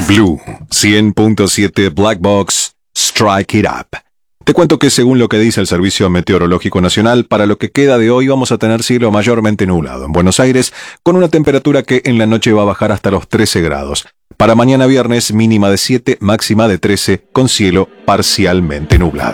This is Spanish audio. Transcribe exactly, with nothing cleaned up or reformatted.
Blue cien punto siete Black Box, Strike It Up. Te cuento que según lo que dice el Servicio Meteorológico Nacional, para lo que queda de hoy vamos a tener cielo mayormente nublado en Buenos Aires, con una temperatura que en la noche va a bajar hasta los trece grados. Para mañana viernes, mínima de siete, máxima de trece, con cielo parcialmente nublado.